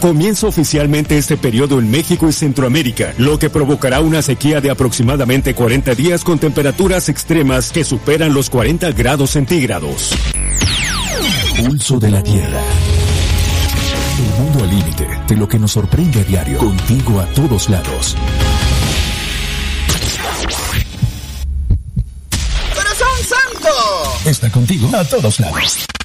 Comienza oficialmente este periodo en México y Centroamérica, lo que provocará una sequía de aproximadamente 40 días con temperaturas extremas que superan los 40 grados centígrados. Pulso de la Tierra. El mundo al límite de lo que nos sorprende a diario. Contigo a todos lados. ¡Corazón Santo! Está contigo a todos lados.